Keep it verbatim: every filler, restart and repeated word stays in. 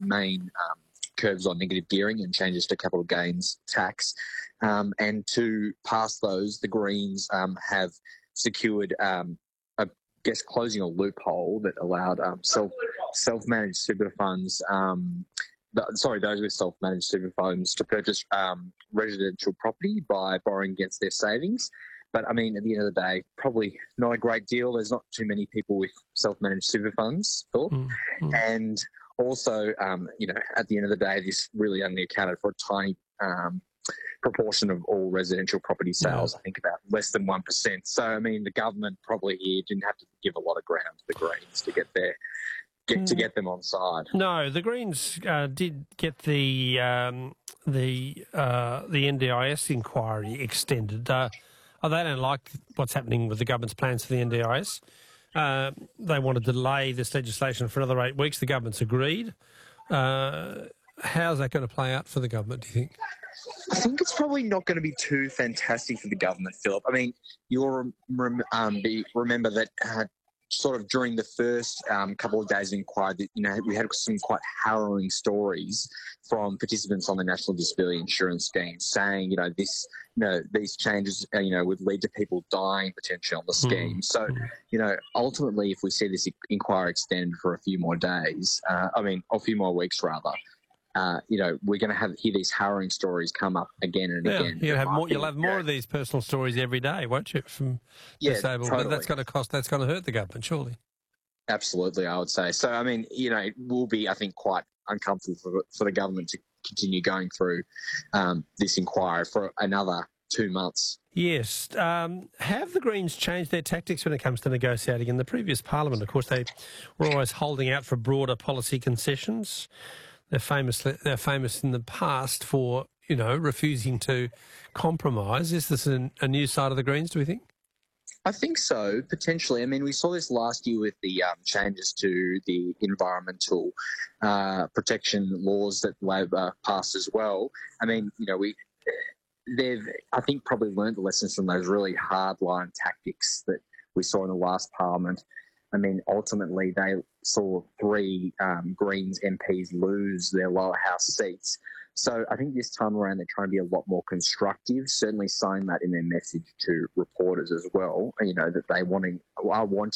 main um, curbs on negative gearing and changes to capital gains tax. Um, and to pass those, the Greens um, have secured, um, I guess, closing a loophole that allowed um, self, self-managed super funds, um, th- sorry, those with self-managed super funds to purchase um, residential property by borrowing against their savings. But, I mean, at the end of the day, probably not a great deal. There's not too many people with self-managed super funds, Philip. Mm-hmm. And also, um, you know, at the end of the day, this really only accounted for a tiny um, proportion of all residential property sales, yeah. I think about less than one percent. So, I mean, the government probably here didn't have to give a lot of ground to the Greens to get there. Get, to get them on side. No, the Greens uh, did get the um, the uh, the N D I S inquiry extended. Uh, oh, they don't like what's happening with the government's plans for the N D I S. Uh, they want to delay this legislation for another eight weeks. The government's agreed. Uh, how's that going to play out for the government, do you think? I think it's probably not going to be too fantastic for the government, Philip. I mean, you'll rem- um, be, remember that uh, sort of during the first um, couple of days of inquiry, that, you know, we had some quite harrowing stories from participants on the National Disability Insurance Scheme saying, you know, this, you know, these changes, uh, you know, would lead to people dying potentially on the scheme. Mm. So, you know, ultimately, if we see this inquiry extend for a few more days, uh, I mean, a few more weeks rather, Uh, you know, we're going to have hear these harrowing stories come up again and yeah, again. You'll have more. You'll have more yeah. of these personal stories every day, won't you? From yeah, disabled, totally. But that's going to cost. That's going to hurt the government, surely. Absolutely, I would say. So, I mean, you know, it will be, I think, quite uncomfortable for, for the government to continue going through um, this inquiry for another two months. Yes. Um, have the Greens changed their tactics when it comes to negotiating? In the previous Parliament, of course, they were always holding out for broader policy concessions. They're famous. They're famous in the past for, you know, refusing to compromise. Is this a, a new side of the Greens, do we think? I think so, potentially. I mean, we saw this last year with the um, changes to the environmental uh, protection laws that Labor passed as well. I mean, you know, we they've, I think, probably learned the lessons from those really hard-line tactics that we saw in the last Parliament. I mean, ultimately, they saw three um, Greens M Ps lose their lower house seats. So I think this time around they're trying to be a lot more constructive, certainly saying that in their message to reporters as well, you know, that they wanting, are wanting